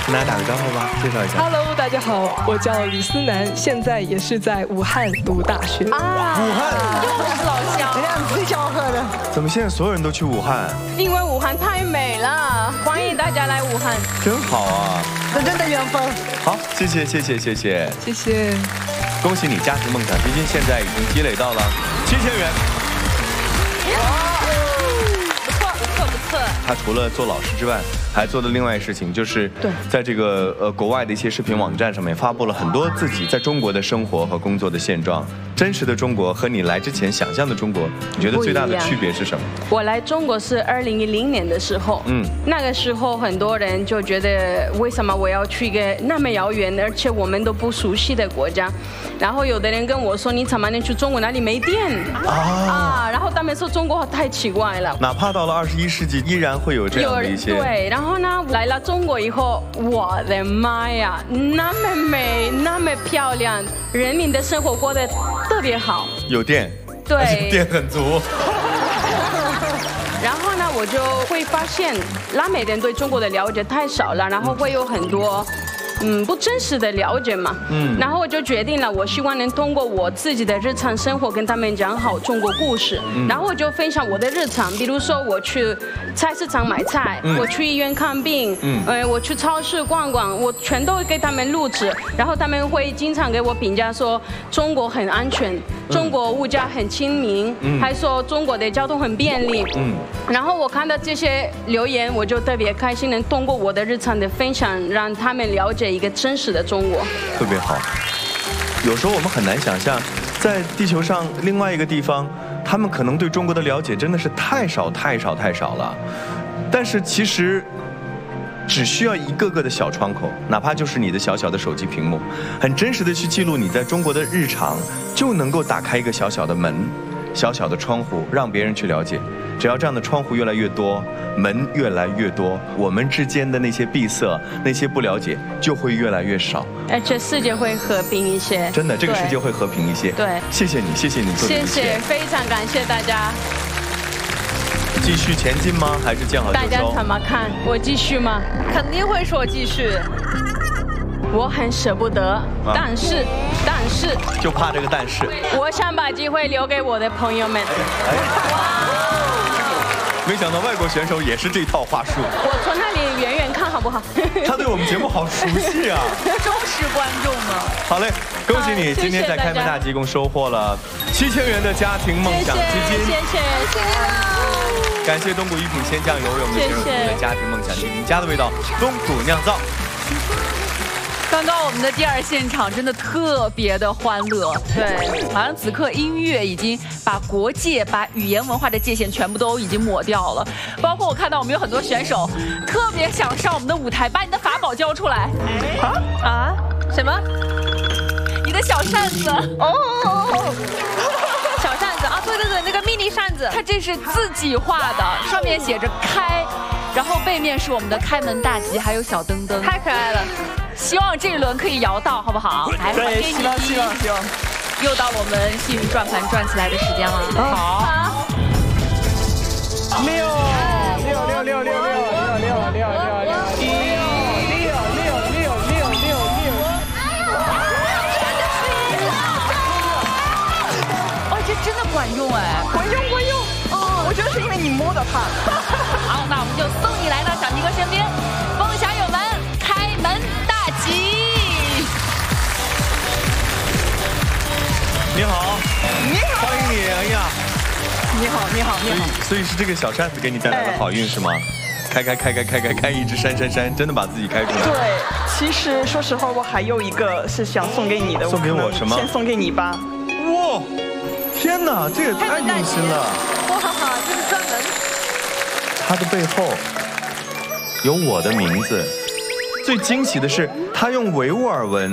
跟大家打个招呼吧，介绍一下。 Hello， 大家好，我叫李思南，现在也是在武汉读大学。 武汉又是老乡， 这样子吆喝的。 怎么现在所有人都去武汉？ 因为武汉太美了，欢迎大家来武汉。 真好啊！ 真正的缘分。 好，谢谢。 谢谢。 恭喜你，家庭梦想基金现在已经积累到了7000元。 不错。 他除了做老师之外，还做的另外一事情就是在这个国外的一些视频网站上面发布了很多自己在中国的生活和工作的现状。真实的中国和你来之前想象的中国，你觉得最大的区别是什么？ 我来中国是2010年的时候，那个时候很多人就觉得为什么我要去一个那么遥远而且我们都不熟悉的国家？然后有的人跟我说你怎么能去中国哪里没电然后他们说中国太奇怪了。 哪怕到了21世纪，依然会有这样的一些。 对，然后呢，来了中国以后，我的妈呀，那么美，那么漂亮，人民的生活过得特别好， 有电， 对， 而且电很足。 然后呢，我就会发现拉美人对中国的了解太少了，然后会有很多不真实的了解嘛，然后我就决定了，我希望能通过我自己的日常生活跟他们讲好中国故事，然后我就分享我的日常，比如说我去菜市场买菜，我去医院看病，我去超市逛逛，我全都给他们录制，然后他们会经常给我评价说中国很安全，中国物价很亲民，还说中国的交通很便利，然后我看到这些留言，我就特别开心，能通过我的日常的分享，让他们了解一个真实的中国。 特别好。有时候我们很难想象，在地球上另外一个地方，他们可能对中国的了解真的是太少了。但是其实只需要一个个的小窗口，哪怕就是你的小小的手机屏幕，很真实的去记录你在中国的日常，就能够打开一个小小的门，小小的窗户，让别人去了解。只要这样的窗户越来越多，门越来越多，我们之间的那些闭塞、那些不了解就会越来越少， 而且世界会和平一些。 真的，这个世界会和平一些。 对， 谢谢你做的一切。 谢谢，非常感谢大家。 继续前进吗？还是见好就收？ 大家怎么看？我继续吗？ 肯定会说继续。 我很舍不得，但是就怕这个但是。 我想把机会留给我的朋友们。 没想到外国选手也是这套话术。 我从那里远远看好不好？ 他对我们节目好熟悉啊！ 忠实观众呢。 好嘞，恭喜你，今天在开门大吉一共收获了7000元的家庭梦想基金。 谢谢。 感谢东谷一品鲜酱油为我们提供的家庭梦想基金，家的味道，东谷酿造。 刚刚我们的第二现场真的特别的欢乐，对，好像此刻音乐已经把国界、把语言文化的界限全部都已经抹掉了。包括我看到我们有很多选手特别想上我们的舞台，把你的法宝交出来。什么？你的小扇子？小扇子啊，对，那个 mini 扇子，它这是自己画的，上面写着开，然后背面是我们的开门大吉，还有小灯灯，太可爱了。希望这一轮可以摇到，好不好？来， 对，希望。 又到了我们幸运转盘转起来的时间了。好。 六。 哦，这真的管用哎！ 管用。哦，我觉得是因为你摸到它。 好，那我们就送你来到小皮哥身边，风小友们，开门大吉！ 你好，欢迎你！哎呀， 你好。 所以是这个小扇子给你带来的好运是吗？开，一直扇，真的把自己开出来。 对，其实说实话，我还有一个是想送给你的。 送给我什么？ 先送给你吧。 哇，天哪，这也太用心了！ 哇，这是专门。 它的背后有我的名字，最惊喜的是，他用维吾尔文